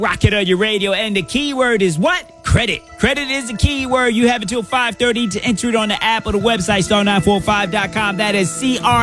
Rock it on your radio, and the keyword is what? Credit. Credit is the keyword. You have until 5:30 to enter it on the app or the website, star945.com. That is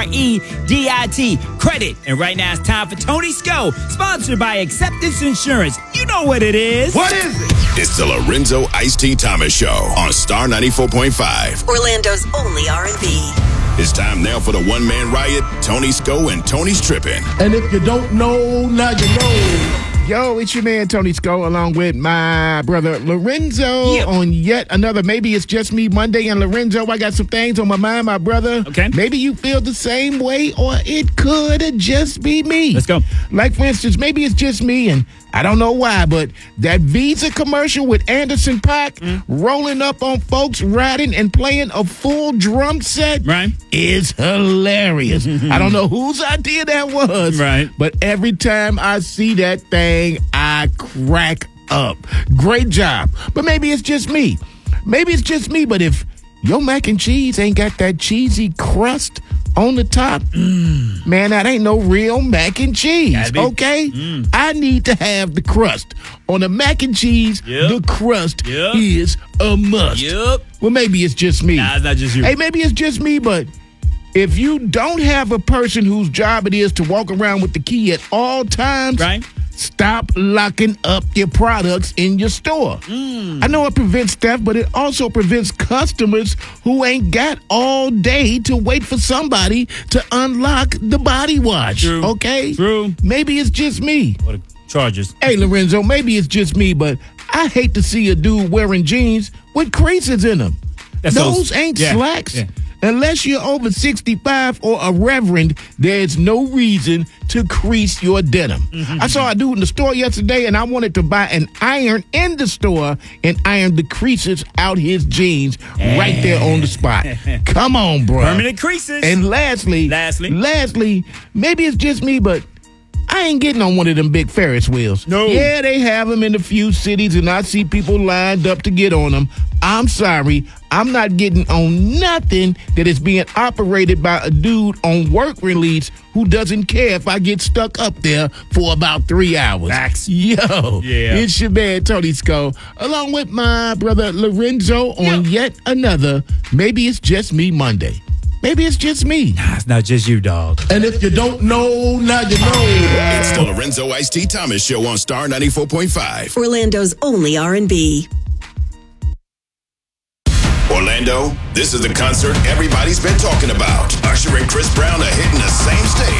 CREDIT. Credit. And right now it's time for Tony Sco, sponsored by Acceptance Insurance. You know what it is. What is it? It's the Lorenzo Iced Tea Thomas Show on Star 94.5. Orlando's only R&B. It's time now for the one-man riot, Tony Sco and Tony's Trippin'. And if you don't know, now you know. Yo, it's your man, Tony Sco, along with my brother, Lorenzo, Yep. on yet another Maybe It's Just Me Monday. And Lorenzo, I got some things on my mind, my brother. Okay. Maybe you feel the same way, or it could just be me. Let's go. Like, for instance, maybe it's just me, and I don't know why, but that Visa commercial with Anderson .Paak rolling up on folks riding and playing a full drum set Right. is hilarious. I don't know whose idea that was, Right. but every time I see that thing, I crack up. Great job. But maybe it's just me. Maybe it's just me, but if your mac and cheese ain't got that cheesy crust on the top, man, that ain't no real mac and cheese, Gotta be. okay? I need to have the crust. On a mac and cheese, Yep. the crust Yep. is a must. Yup. Well, maybe it's just me. Nah, it's not just you. Hey, maybe it's just me, but if you don't have a person whose job it is to walk around with the key at all times, Right. stop locking up your products in your store. I know it prevents theft, but it also prevents customers who ain't got all day to wait for somebody to unlock the body wash. True. Okay? True. Maybe it's just me. What the charges? Hey, Lorenzo, maybe it's just me, but I hate to see a dude wearing jeans with creases in them. That's Those those- ain't yeah, slacks. yeah. Unless you're over 65 or a reverend, there's no reason to crease your denim. I saw a dude in the store yesterday, and I wanted to buy an iron in the store and iron the creases out his jeans right there on the spot. Come on, bro. Permanent creases. And lastly, maybe it's just me, but I ain't getting on one of them big Ferris wheels. No. Yeah, they have them in a few cities, and I see people lined up to get on them. I'm sorry, I'm not getting on nothing that is being operated by a dude on work release who doesn't care if I get stuck up there for about 3 hours. Facts. Yo, Yeah. it's your man, Tony Sco, along with my brother Lorenzo on yet another Maybe It's Just Me Monday. Maybe it's just me. Nah, it's not just you, dog. And if you don't know, now you know. It's the Lorenzo Iced Tea Thomas Show on Star 94.5. Orlando's only R&B. Orlando, this is the concert everybody's been talking about. Usher and Chris Brown are hitting the same stage.